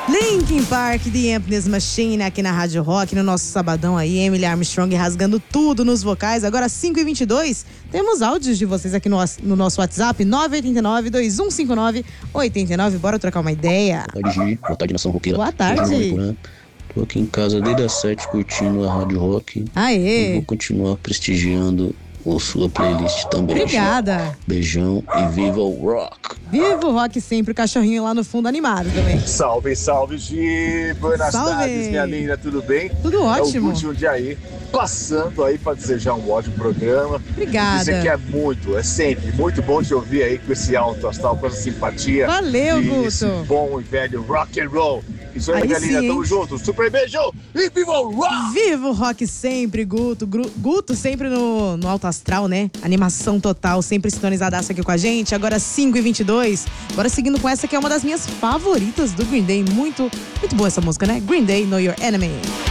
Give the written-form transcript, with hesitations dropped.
Linkin Park, The Emptiness Machine, aqui na Rádio Rock, no nosso sabadão aí, Emily Armstrong rasgando tudo nos vocais. Agora 5h22, temos áudios de vocês aqui no nosso WhatsApp, 989-2159-89. Bora trocar uma ideia. Boa tarde, nação roqueira. Boa tarde. Tô aqui em casa desde as 7 curtindo a Rádio Rock. Aê. Vou continuar prestigiando a sua playlist também. Obrigada. Beijão e viva o rock. Viva o rock sempre, o cachorrinho lá no fundo animado também. Salve, salve, Gi! Buenas tardes, minha linda, tudo bem? Tudo ótimo. É o Guti Jundiaí, passando aí para desejar um ótimo programa. Obrigada. Dizer que é sempre muito bom te ouvir aí com esse alto astral, com essa simpatia. Valeu, Guto. Esse bom e velho rock and roll. Isso aí, minha linda, tamo junto. Super beijo e viva o rock! Viva o rock sempre, Guto. Guto sempre no alto astral, né? Animação total, sempre sintonizadaça aqui com a gente. Agora 5h22. Agora seguindo com essa que é uma das minhas favoritas do Green Day. Muito boa essa música, né? Green Day, Know Your Enemy.